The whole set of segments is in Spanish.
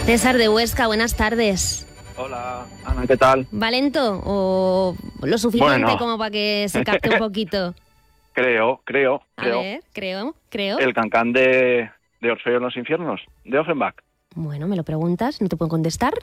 César de Huesca, buenas tardes. Hola, Ana, ¿qué tal? ¿Va lento o lo suficiente Bueno. como para que se capte un poquito? Creo. A ver, creo. El cancán de Orfeo en los infiernos, de Offenbach. Bueno, me lo preguntas, no te puedo contestar,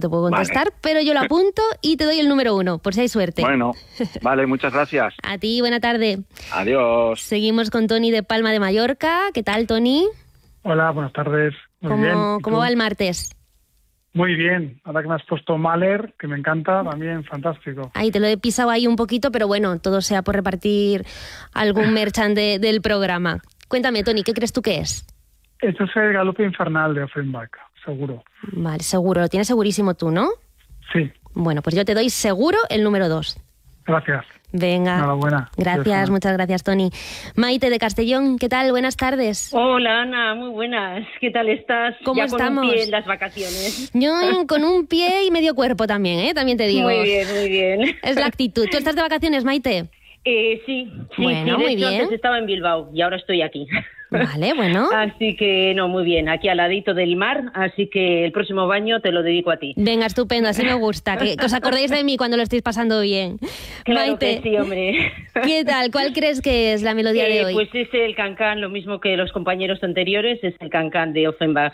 Vale. pero yo lo apunto y te doy el número 1, por si hay suerte. Bueno, vale, muchas gracias. A ti, buena tarde. Adiós. Seguimos con Tony de Palma de Mallorca. ¿Qué tal, Tony? Hola, buenas tardes. Muy bien. ¿Y ¿Cómo tú? va el martes? Muy bien. Ahora que me has puesto Mahler, que me encanta, también fantástico. Ahí te lo he pisado ahí un poquito, pero bueno, todo sea por repartir algún merchan del programa. Cuéntame, Tony, ¿qué crees tú que es? Esto es el Galope Infernal de Offenbach, seguro. Vale, seguro, lo tienes segurísimo tú, ¿no? Sí, Bueno, pues yo te doy seguro el número 2. gracias. Venga. Enhorabuena. Gracias, muchas gracias, Tony. Maite de Castellón, ¿qué tal? Buenas tardes. Hola, Ana, muy buenas. ¿Qué tal estás? ¿Cómo ya estamos? Con un pie en las vacaciones. Yo con un pie y medio cuerpo también, ¿eh? También te digo. Muy bien. Es la actitud. ¿Tú estás de vacaciones, Maite? Sí. Bueno, de muy hecho, bien. Antes estaba en Bilbao y ahora estoy aquí. Vale, bueno. Así que, no, muy bien. Aquí al ladito del mar, así que el próximo baño te lo dedico a ti. Venga, estupendo, así me gusta. Que os acordéis de mí cuando lo estéis pasando bien. Claro Maite, que sí, hombre. ¿qué tal? ¿Cuál crees que es la melodía de hoy? Pues es el cancán, lo mismo que los compañeros anteriores, es el cancán de Offenbach.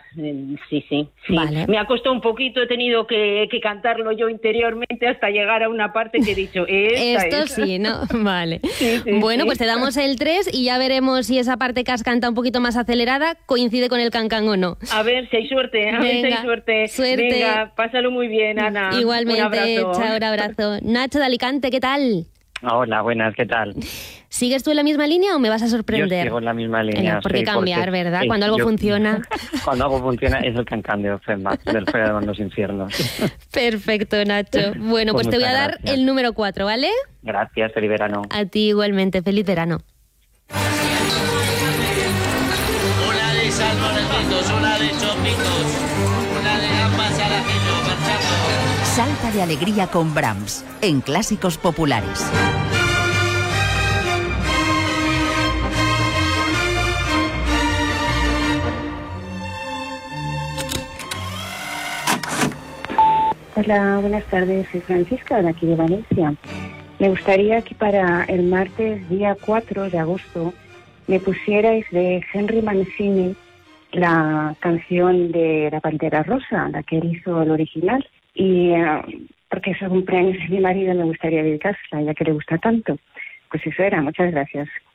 Sí. Vale. Me ha costado un poquito, he tenido que cantarlo yo interiormente hasta llegar a una parte que he dicho, Esto es. sí, ¿no? Vale. Sí, Bueno, sí. pues te damos el 3 y ya veremos si esa parte que has cantado un poquito más acelerada coincide con el cancán o no. A ver si hay suerte, Venga, suerte. Venga, pásalo muy bien, Ana. Igualmente, Un abrazo. chao, un abrazo. Nacho de Alicante, ¿qué tal? Hola, buenas, ¿qué tal? ¿Sigues tú en la misma línea o me vas a Yo sorprender? sigo en la misma línea. Venga, ¿por qué sí, cambiar, porque- verdad? sí, Cuando algo funciona. Cuando algo funciona es el cancán de Offenbach, del Fuego de los Infiernos. Perfecto, Nacho. Bueno, pues te voy a muchas dar gracias. el número 4, ¿vale? Gracias, feliz verano. A ti igualmente. Feliz verano. Una de salmorejitos, una de chopitos, una de gambas al ajillo, marchando. Salta de alegría con Brahms, en Clásicos Populares. Hola, buenas tardes. Soy Francisca, de aquí de Valencia. Me gustaría que para el martes, día 4 de agosto, me pusierais de Henry Mancini la canción de La Pantera Rosa, la que él hizo el original. Y porque es el cumpleaños de mi marido, me gustaría dedicársela, ya que le gusta tanto. Pues eso era. Muchas gracias.